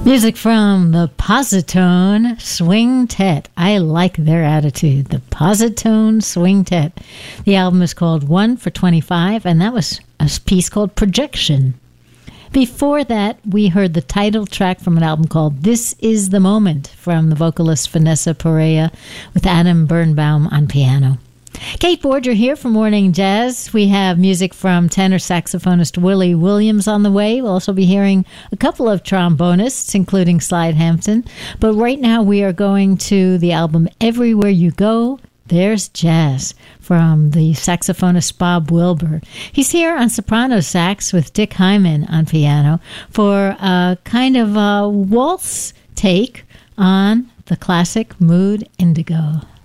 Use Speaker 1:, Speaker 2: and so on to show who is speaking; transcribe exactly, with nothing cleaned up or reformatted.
Speaker 1: Music from the Positone Swing-Tet. I like their attitude. The Positone Swing-Tet. The album is called One for twenty-five, and that was a piece called Projection. Before that, we heard the title track from an album called This Is the Moment from the vocalist Vanessa Perea with Adam Birnbaum on piano. Kate Borger here for Morning Jazz. We have music from tenor saxophonist Willie Williams on the way. We'll also be hearing a couple of trombonists, including Slide Hampton. But right now we are going to the album Everywhere You Go, There's Jazz from the saxophonist Bob Wilber. He's here on soprano sax with Dick Hyman on piano for a kind of a waltz take on the classic Mood Indigo.